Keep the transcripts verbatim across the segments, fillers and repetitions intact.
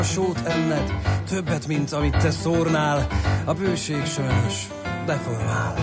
A sót enned, többet, mint amit te szórnál, a bőség sajnos deformál.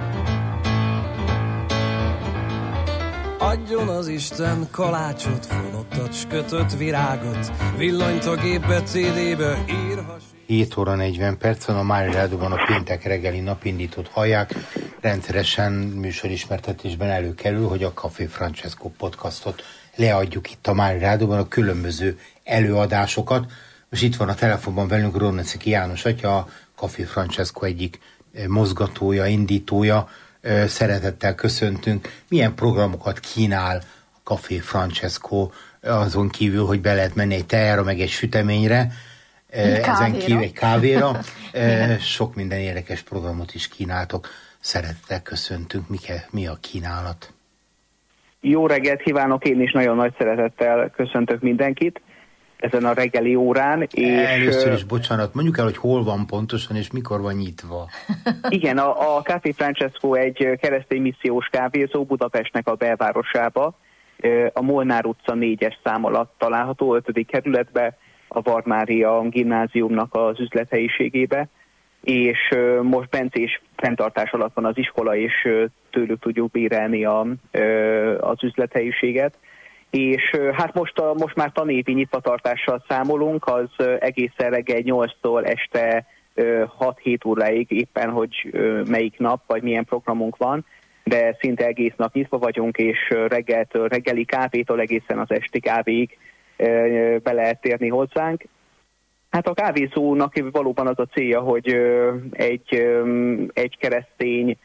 Adjon az Isten kalácsot, fonottat, s kötött virágot, villanyt a gépbe, cé dé-be írhass. hét óra negyven perc van, a Márai Rádióban a péntek reggeli napindítót hallják. Rendszeresen műsorismertetésben előkerül, hogy a Café Francesco podcastot leadjuk itt a Márai Rádióban, a különböző előadásokat. Most itt van a telefonban velünk Ronecki János atya, a Café Francesco egyik mozgatója, indítója. Szeretettel köszöntünk. Milyen programokat kínál a Café Francesco, azon kívül, hogy be lehet menni egy tejára, meg egy süteményre, ezen kívül egy kávéra. Sok minden érdekes programot is kínáltok. Szeretettel köszöntünk. Mi, ke, mi a kínálat? Jó reggelt kívánok, én is nagyon nagy szeretettel köszöntök mindenkit ezen a reggeli órán. És először is bocsánat, mondjuk el, hogy hol van pontosan, és mikor van nyitva. Igen, a, a Café Francesco egy keresztény missziós kávézó Budapestnek a belvárosába, a Molnár utca négyes szám alatt található, ötödik kerületbe, a Vard Mária gimnáziumnak az üzlethelyiségébe, és most bencés fenntartás alatt van az iskola, és tőlük tudjuk bérelni a, az üzlethelyiséget. És hát most, a, most már tanévi nyitvatartással számolunk, az egészen reggel nyolctól este hat-hét óráig, éppen hogy melyik nap, vagy milyen programunk van, de szinte egész nap nyitva vagyunk, és reggeltől, reggeli kávétól egészen az esti kávéig be lehet térni hozzánk. Hát a kávézónak valóban az a célja, hogy egy, egy keresztény,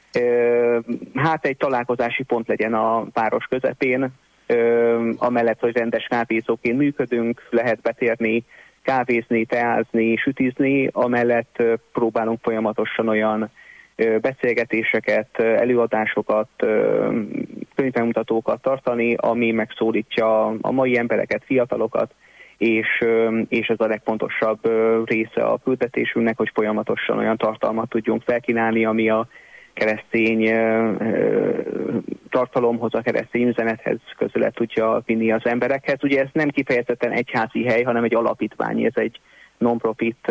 hát egy találkozási pont legyen a város közepén, amellett, hogy rendes kávézóként működünk, lehet betérni, kávézni, teázni, sütizni, amellett próbálunk folyamatosan olyan beszélgetéseket, előadásokat, könyvbemutatókat tartani, ami megszólítja a mai embereket, fiatalokat, és, és ez a legfontosabb része a küldetésünknek, hogy folyamatosan olyan tartalmat tudjunk felkínálni, ami a keresztény tartalomhoz, a keresztény üzenethez közöle tudja vinni az emberekhez. Ugye ez nem kifejezetten egyházi hely, hanem egy alapítvány, ez egy non-profit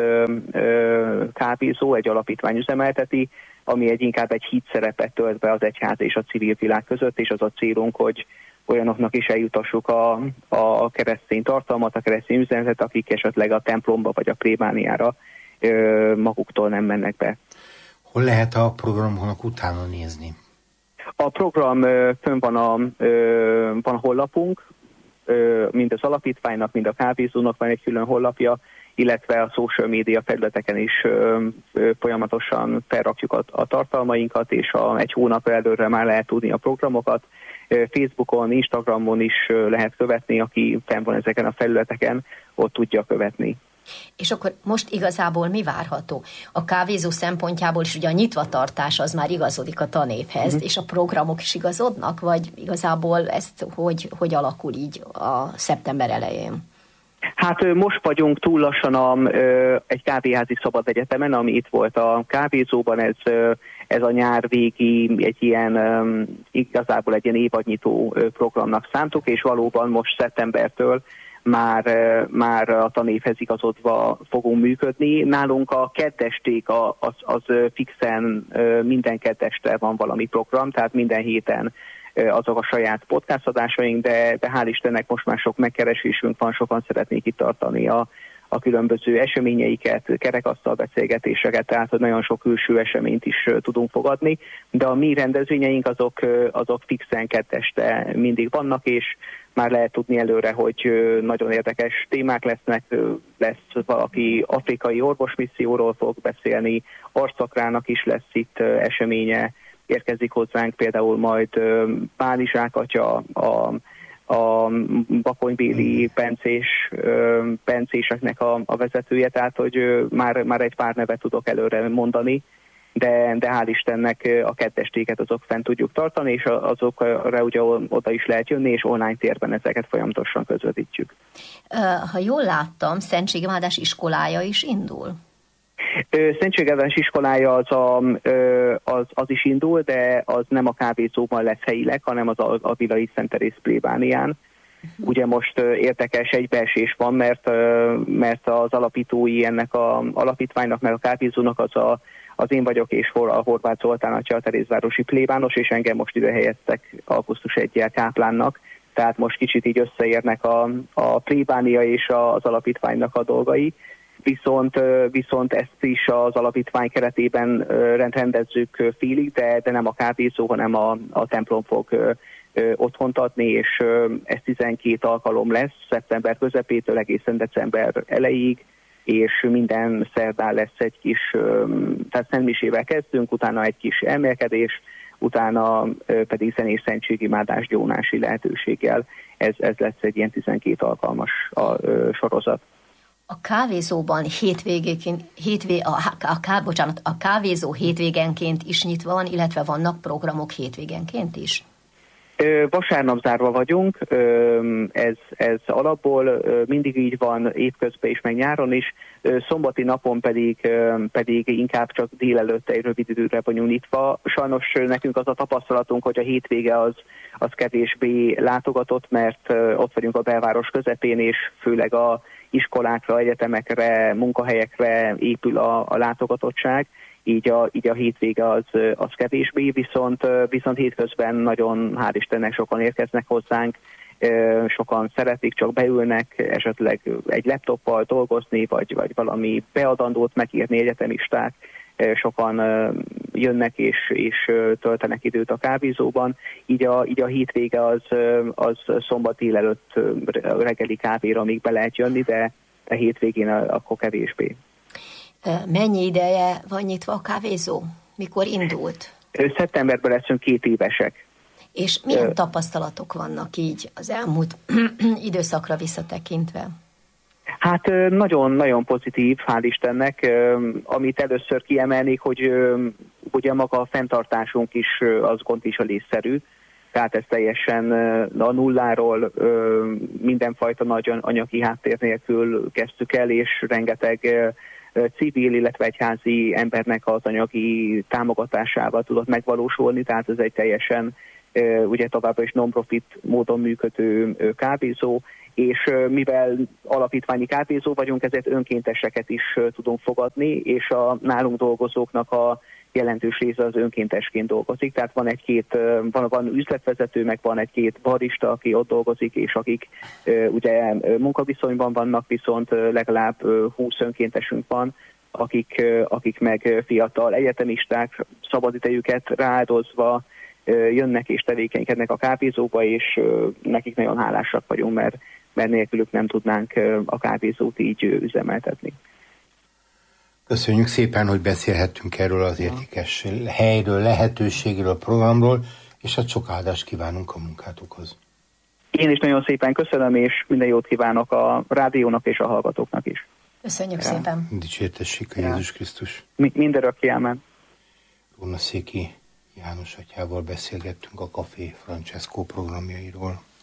kávézó, egy alapítvány üzemelteti, ami egy inkább egy híd szerepet tölt be az egyház és a civil világ között, és az a célunk, hogy olyanoknak is eljutassuk a, a keresztény tartalmat, a keresztény üzenetet, akik esetleg a templomba vagy a plébániára maguktól nem mennek be. Hol lehet a programnak utána nézni? A program fönn van a, van a honlapunk, mind az alapítványnak, mind a kávézónak van egy külön honlapja, illetve a social media felületeken is folyamatosan felrakjuk a, a tartalmainkat, és a, egy hónap előre már lehet tudni a programokat. Facebookon, Instagramon is lehet követni, aki fenn van ezeken a felületeken, ott tudja követni. És akkor most igazából mi várható? A kávézó szempontjából is ugye a nyitvatartás az már igazodik a tanévhez, uh-huh. és a programok is igazodnak, vagy igazából ezt hogy, hogy alakul így a szeptember elején? Hát most vagyunk túl lassan a, egy kávéházi szabad egyetemen, ami itt volt a kávézóban, ez, ez a nyár végi egy ilyen, igazából egy ilyen évadnyitó programnak szántuk, és valóban most szeptembertől már, már a tanévhez igazodva fogunk működni. Nálunk a keddesték az, az fixen minden keddeste van valami program, tehát minden héten azok a saját podcast adásaink, de, de hál' Istennek most már sok megkeresésünk van, sokan szeretnék itt tartani a, a különböző eseményeiket, kerekasztal beszélgetéseket, tehát hogy nagyon sok külső eseményt is tudunk fogadni, de a mi rendezvényeink azok, azok fixen ketteste mindig vannak, és már lehet tudni előre, hogy nagyon érdekes témák lesznek, lesz valaki afrikai orvosmisszióról fog beszélni, arcszakrának is lesz itt eseménye, érkezik hozzánk például majd Pálizsák atya, a, a bakonybéli pencés, pencéseknek a, a vezetője, tehát hogy már, már egy pár nevet tudok előre mondani, de, de hál' Istennek a kettestéket azok fent tudjuk tartani, és azokra ugye oda is lehet jönni, és online térben ezeket folyamatosan közvetítjük. Ha jól láttam, Szentségemádás iskolája is indul? Szentségemádás iskolája az, a, az, az is indul, de az nem a kávézóban lesz helyileg, hanem az a, a Vilai Szent Teréz plébánián. Ugye most érdekes egybeesés van, mert, mert az alapítói ennek az alapítványnak, meg a kávézónak az a az én vagyok, és a Horváth Zoltán atya, a Terézvárosi plébános, és engem most ide helyeztek augusztus elsejével káplánnak, tehát most kicsit így összeérnek a, a plébánia és az alapítványnak a dolgai, viszont, viszont ezt is az alapítvány keretében rendezzük félig, de, de nem a kávézó, hanem a, a templom fog otthont adni, és ez tizenkét alkalom lesz, szeptember közepétől egészen december elejéig, és minden szerdán lesz egy kis, tehát szentmisével kezdünk, utána egy kis elmélkedés, utána pedig zenés szentségimádás gyónási lehetőséggel. Ez, ez lesz egy ilyen tizenkét alkalmas a, sorozat. A kávézóban hétvégéként, hétvé, a, a, a, bocsánat, a kávézó hétvégenként is nyitva van, illetve vannak programok hétvégenként is? Vasárnap zárva vagyunk, ez, ez alapból mindig így van, évközben is, meg nyáron is, szombati napon pedig, pedig inkább csak délelőtt egy rövid időre vagyunk nyitva. Sajnos nekünk az a tapasztalatunk, hogy a hétvége az, az kevésbé látogatott, mert ott vagyunk a belváros közepén, és főleg a iskolákra, egyetemekre, munkahelyekre épül a, a látogatottság. Így a, így a hétvége az, az kevésbé, viszont, viszont hétközben nagyon, hál' Istennek sokan érkeznek hozzánk, sokan szeretik, csak beülnek esetleg egy laptoppal dolgozni, vagy, vagy valami beadandót megírni, egyetemisták, sokan jönnek és, és töltenek időt a kávézóban, így a, így a hétvége az, az szombat délelőtt reggeli kávéra még be lehet jönni, de a hétvégén akkor kevésbé. Mennyi ideje van nyitva a kávézó? Mikor indult? Szeptemberben leszünk két évesek. És milyen Ö... tapasztalatok vannak így az elmúlt időszakra visszatekintve? Hát nagyon-nagyon pozitív, hál' Istennek. Amit először kiemelnék, hogy ugye maga a fenntartásunk is az gondviselésszerű, tehát ez teljesen a nulláról mindenfajta nagy anyagi háttér nélkül kezdtük el, és rengeteg civil, illetve egyházi embernek az anyagi támogatásával tudott megvalósulni, tehát ez egy teljesen ugye továbbra is non-profit módon működő kávézó, és mivel alapítványi kávézó vagyunk, ezért önkénteseket is tudunk fogadni, és a nálunk dolgozóknak a jelentős része az önkéntesként dolgozik, tehát van egy-két, van, van üzletvezető, meg van egy-két barista, aki ott dolgozik, és akik ugye munkaviszonyban vannak, viszont legalább húsz önkéntesünk van, akik, akik meg fiatal egyetemisták, szabadidejüket rááldozva jönnek és tevékenykednek a kávézóba, és nekik nagyon hálásak vagyunk, mert, mert nélkülük nem tudnánk a kávézót így üzemeltetni. Köszönjük szépen, hogy beszélhettünk erről az értékes helyről, lehetőségről, a programról, és hát sok áldást kívánunk a munkátokhoz. Én is nagyon szépen köszönöm, és minden jót kívánok a rádiónak és a hallgatóknak is. Köszönjük ja. szépen. Dicsértessék a ja. Jézus Krisztus. Mi, mindörökké, amen. Rónaszéki János atyával beszélgettünk a Café Francesco programjairól.